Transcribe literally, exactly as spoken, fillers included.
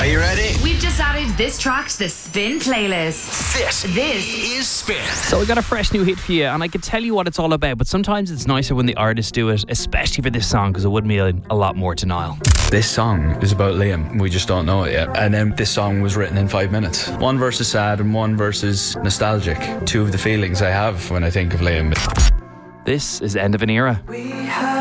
Are you ready? We've just added this track to the Spin playlist. This, This is Spin. So we got a fresh new hit for you, and I can tell you what it's all about, but sometimes it's nicer when the artists do it, especially for this song, because it would mean a lot more to Niall. This song is about Liam. We just don't know it yet. And then this song was written in five minutes. One verse is sad and one verse is nostalgic. Two of the feelings I have when I think of Liam. This is End of an Era. We have